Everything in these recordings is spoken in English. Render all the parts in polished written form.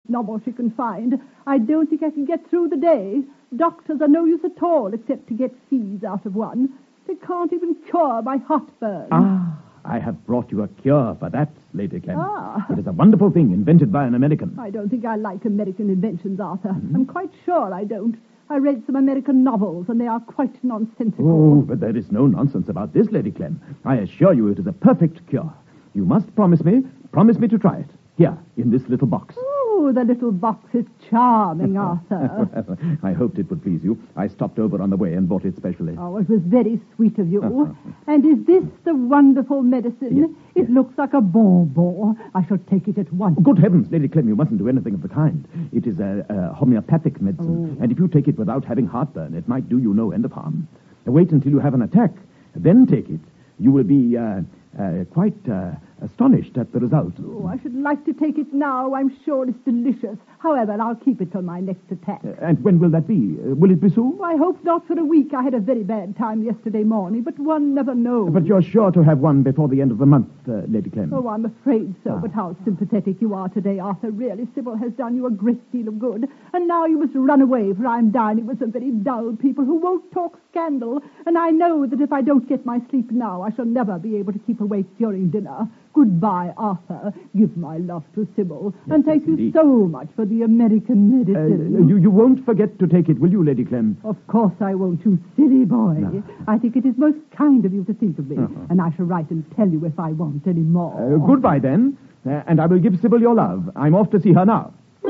novel she can find. I don't think I can get through the day. Doctors are no use at all except to get fees out of one. They can't even cure my heartburn. I have brought you a cure for that, Lady Clem. Ah. It is a wonderful thing invented by an American. I don't think I like American inventions, Arthur. I'm quite sure I don't. I read some American novels, and they are quite nonsensical. Oh, but there is no nonsense about this, Lady Clem. I assure you it is a perfect cure. You must promise me to try it. Here, in this little box. Oh, the little box is charming, Arthur. I hoped it would please you. I stopped over on the way and bought it specially. Oh, it was very sweet of you. And is this the wonderful medicine? Yes, It looks like a bonbon. I shall take it at once. Good heavens, Lady Clem, you mustn't do anything of the kind. It is a homeopathic medicine, and if you take it without having heartburn, it might do you no end of harm. Wait until you have an attack, then take it. You will be quite astonished at the result. Oh, I should like to take it now. I'm sure it's delicious. However, I'll keep it till my next attack. And when will that be? Will it be soon? I hope not for a week. I had a very bad time yesterday morning, but one never knows. But you're sure to have one before the end of the month, Lady Clem. Oh, I'm afraid so. But how sympathetic you are today, Arthur. Really, Sybil has done you a great deal of good. And now you must run away, for I'm dining with some very dull people who won't talk scandal. And I know that if I don't get my sleep now, I shall never be able to keep awake during dinner. Goodbye, Arthur. Give my love to Sybil. And thank you so much for the American medicine. You won't forget to take it, will you, Lady Clem? Of course I won't, you silly boy. No. I think it is most kind of you to think of me. And I shall write and tell you if I want any more. Goodbye, then. And I will give Sybil your love. I'm off to see her now.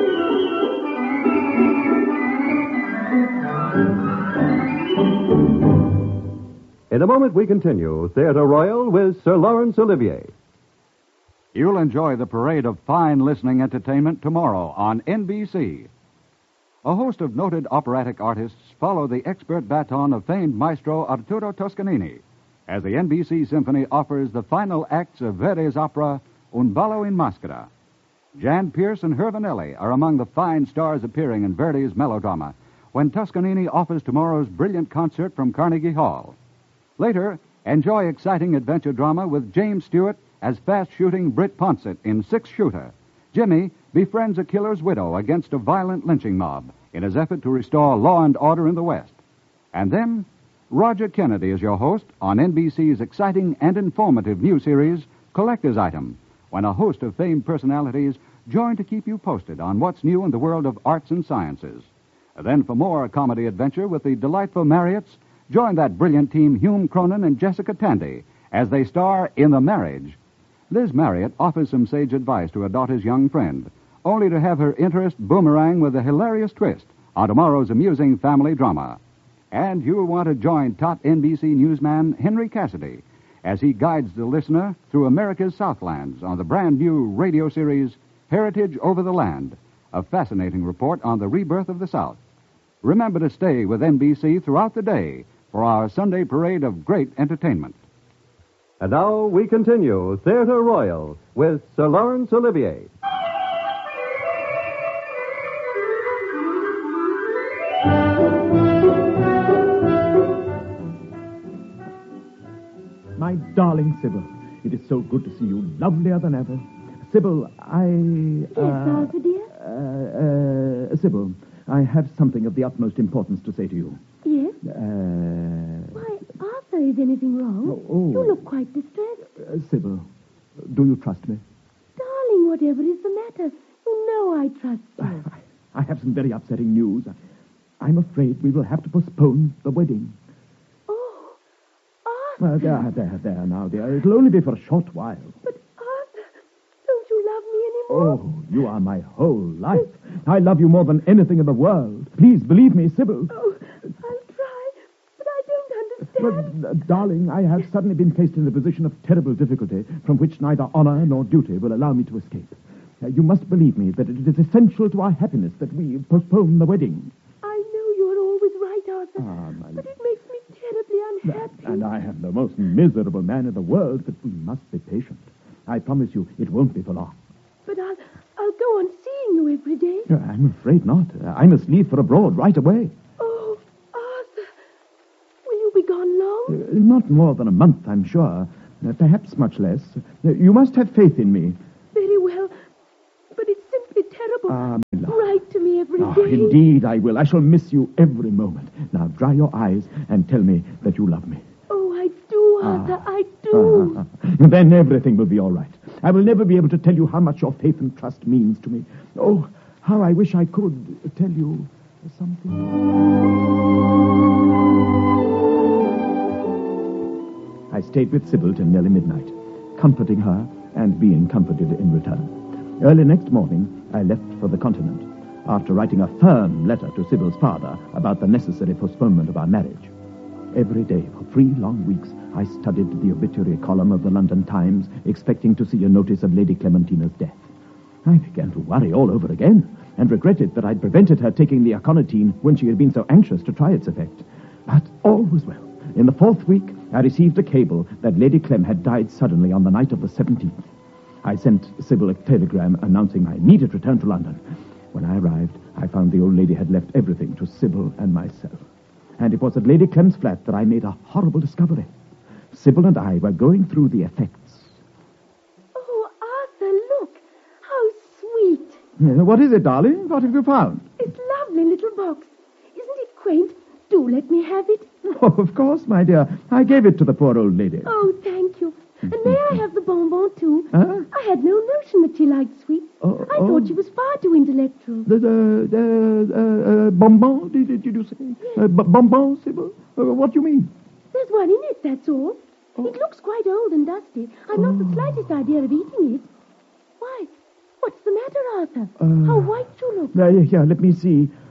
In a moment, we continue Theatre Royal with Sir Laurence Olivier. You'll enjoy the parade of fine listening entertainment tomorrow on NBC. A host of noted operatic artists follow the expert baton of famed maestro Arturo Toscanini as the NBC Symphony offers the final acts of Verdi's opera Un ballo in maschera. Jan Pierce and Hervé Nelly are among the fine stars appearing in Verdi's melodrama when Toscanini offers tomorrow's brilliant concert from Carnegie Hall. Later, enjoy exciting adventure drama with James Stewart as fast-shooting Britt Ponsett in Six Shooter. Jimmy befriends a killer's widow against a violent lynching mob in his effort to restore law and order in the West. And then, Roger Kennedy is your host on NBC's exciting and informative new series, Collector's Item, when a host of famed personalities join to keep you posted on what's new in the world of arts and sciences. Then for more comedy adventure with the delightful Marriotts, join that brilliant team Hume Cronin and Jessica Tandy as they star in The Marriage. Liz Marriott offers some sage advice to her daughter's young friend, only to have her interest boomerang with a hilarious twist on tomorrow's amusing family drama. And you'll want to join top NBC newsman Henry Cassidy as he guides the listener through America's Southlands on the brand new radio series Heritage Over the Land, a fascinating report on the rebirth of the South. Remember to stay with NBC throughout the day for our Sunday parade of great entertainment. And now we continue Theatre Royal with Sir Laurence Olivier. My darling Sybil, it is so good to see you, lovelier than ever. Sybil, Yes, Arthur, dear? Sybil, I have something of the utmost importance to say to you. Yes? Why, Arthur, is anything wrong? Oh. You look quite distressed. Sybil, do you trust me? Darling, whatever is the matter? You know I trust you. I have some very upsetting news. I'm afraid we will have to postpone the wedding. Oh, Arthur. There now, dear. It'll only be for a short while. But, Arthur, don't you love me anymore? Oh, you are my whole life. I love you more than anything in the world. Please believe me, Sybil. Oh, I'll try, but I don't understand. But, darling, I have suddenly been placed in a position of terrible difficulty from which neither honor nor duty will allow me to escape. You must believe me that it is essential to our happiness that we postpone the wedding. I know you're always right, Arthur, but it makes me terribly unhappy. And I am the most miserable man in the world, but we must be patient. I promise you it won't be for long. But I'll go on seeing you every day. I'm afraid not. I must leave for abroad right away. Oh, Arthur, will you be gone long? Not more than a month, I'm sure. Perhaps much less. You must have faith in me. Very well, but it's simply terrible. every Oh, day. indeed I will. I shall miss you every moment. Now, dry your eyes and tell me that you love me. Oh, I do, Arthur, I do. Then everything will be all right. I will never be able to tell you how much your faith and trust means to me. Oh, how I wish I could tell you something. I stayed with Sybil till nearly midnight, comforting her and being comforted in return. Early next morning, I left for the continent, after writing a firm letter to Sybil's father about the necessary postponement of our marriage. Every day for 3 long weeks, I studied the obituary column of the London Times, expecting to see a notice of Lady Clementina's death. I began to worry all over again, and regretted that I'd prevented her taking the aconitine when she had been so anxious to try its effect. But all was well. In the 4th week, I received a cable that Lady Clem had died suddenly on the night of the 17th. I sent Sybil a telegram announcing my immediate return to London. When I arrived, I found the old lady had left everything to Sybil and myself. And it was at Lady Clem's flat that I made a horrible discovery. Sybil and I were going through the effects. Oh, Arthur, look. How sweet. What is it, darling? What have you found? It's lovely little box. Isn't it quaint? Do let me have it. Oh, of course, my dear. I gave it to the poor old lady. Oh, thank you. And may I have the bonbon, too? Huh? I had no notion that she liked sweets. I thought she was far too intellectual. Bonbon, did you say? Bonbon, Sybil? What do you mean? There's one in it, that's all. It looks quite old and dusty. I've not the slightest idea of eating it. Why? What's the matter, Arthur? How white you look. Here, let me see.